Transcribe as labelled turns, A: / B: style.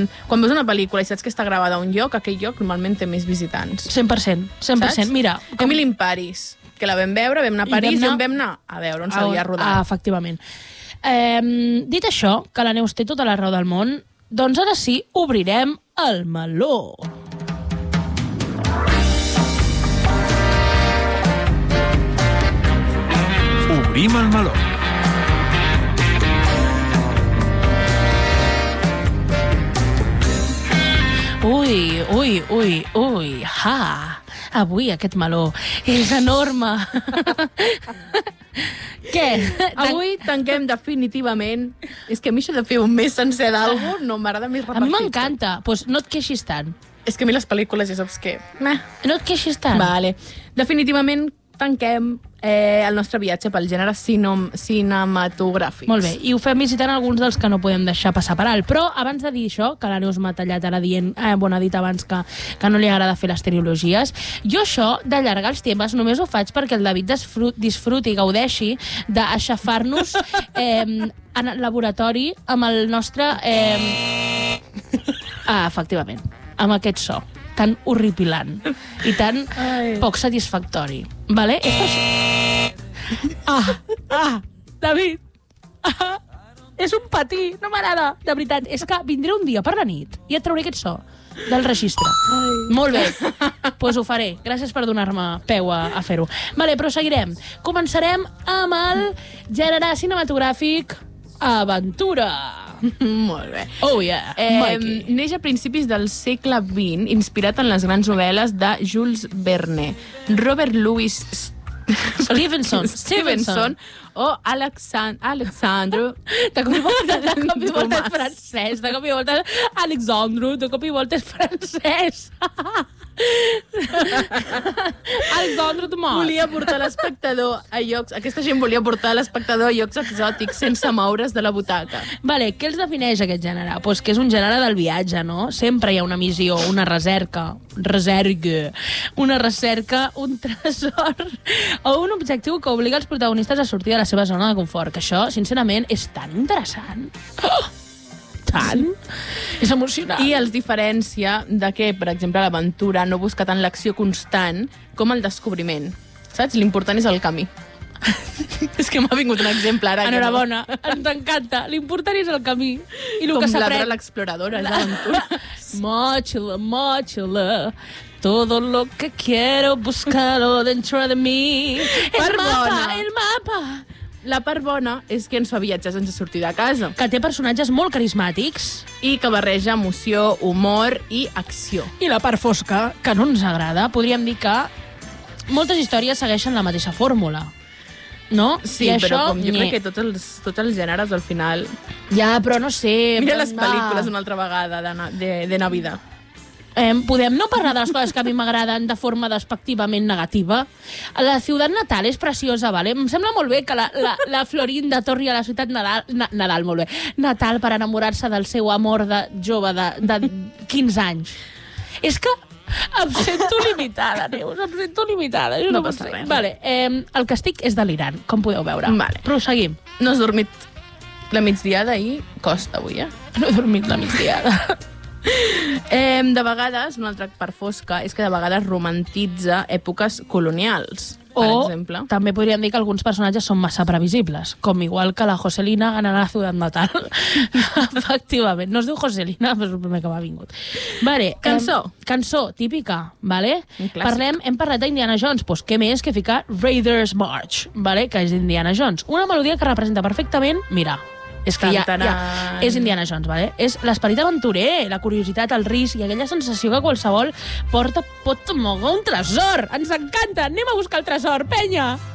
A: quan veus una pel·lícula i saps que està gravada a un lloc, aquell lloc normalment té més visitants.
B: 100%.
A: Saps?
B: Mira,
A: Emily in Paris, que la vam veure, vam anar a París i on vam anar a veure on s'havia rodat.
B: Efectivament. Dit això, que la Neus té tota la raó del món, doncs ara sí, obrirem el meló.
C: Obrim el meló.
B: Ui, avui aquest meló és enorme. Què?
A: Avui tanquem definitivament. És que a mi això de fer un mes sencer d'algú no m'agrada més repartir.
B: A mi m'encanta. Doncs no et queixis tant.
A: És que a mi les pel·lícules ja saps què.
B: No et queixis tant.
A: Vale. Definitivament tanquem el nostre viatge pel gènere cinematogràfic.
B: Molt bé, i ho fem visitant alguns dels que no podem deixar passar per alt. Però abans de dir això, que la Neus m'ha tallat ara dient, ha dit abans que no li agrada fer les trilogies, jo això d'allargar els temes només ho faig perquè el David disfruti i gaudeixi d'aixafar-nos en el laboratori amb el nostre... efectivament, amb aquest so tan horripilant i tan poc satisfactori. Vale? És per això... David! És un patí, no m'agrada. De veritat, és que vindré un dia per la nit i et trauré aquest so del registre. Molt bé, doncs ho faré. Gràcies per donar-me peu a fer-ho. Vale, però seguirem. Començarem amb el gènere cinematogràfic aventura.
A: Molt bé.
B: Oh, yeah.
A: Neix a principis del segle XX, inspirat en les grans novel·les de Jules Verne, Robert Louis Stevenson o Alexandre...
B: De cop i volta és francès. De cop i volta Alexandre, de cop i volta és francès. Alexandre Dumas.
A: Volia portar l'espectador a llocs... Aquesta gent volia portar l'espectador a llocs exòtics sense moure's de la butaca.
B: Vale, què els defineix aquest gènere? Pues que és un gènere del viatge, no? Sempre hi ha una missió, una recerca, un tresor o un objectiu que obliga els protagonistes a sortir de la seva zona de confort, que això, sincerament, és tan interessant. Tant. És emocionant.
A: I els diferencia de que, per exemple, l'aventura no busca tant l'acció constant com el descobriment. Saps? L'important és el camí. És que m'ha vingut un exemple ara.
B: Enhorabona, ens encanta. L'important és el camí. I el
A: com
B: que s'aprèn...
A: Ladra l'exploradora, és l'aventura.
B: Mochila, todo lo que quiero buscarlo dentro de mí. El mapa.
A: La part bona és que ens fa viatjar sense sortir de casa.
B: Que té personatges molt carismàtics.
A: I que barreja emoció, humor i acció.
B: I la part fosca, que no ens agrada. Podríem dir que moltes històries segueixen la mateixa fórmula. No?
A: Sí,
B: I
A: però
B: això,
A: com jo crec que tots els gèneres al final...
B: Ja, però no sé...
A: Mira les pel·lícules una altra vegada de Navidad.
B: Podem no parlar de les coses que a mi m'agraden de forma despectivament negativa? La ciutat natal és preciosa, vale? Em sembla molt bé que la Florinda torni a la ciutat Nadal, molt bé. Natal per enamorar-se del seu amor de jove de 15 anys. És que em sento limitada, Neus, em sento limitada.
A: No passa res.
B: Vale, el que estic és delirant, com podeu veure.
A: Vale.
B: Proseguim.
A: No has dormit la migdiada i costa avui,
B: No he dormit la migdiada.
A: De vegades, una altra part fosca és que de vegades romantitza èpoques colonials, per exemple.
B: També podríem dir que alguns personatges són massa previsibles, com igual que la Joselina en la ciutat natal. Efectivament. No es diu Joselina, però és el primer que m'ha vingut. Vale, cançó típica, vale? Hem parlat d'Indiana Jones, doncs què més que ficar Raiders March, vale? Que és d'Indiana Jones. Una melodia que representa perfectament, mira, és que és Indiana Jones, vale? És l'esperit aventurer, la curiositat, el risc i aquella sensació que qualsevol pot moure un tresor. Ens encanta! Anem a buscar el tresor, penya!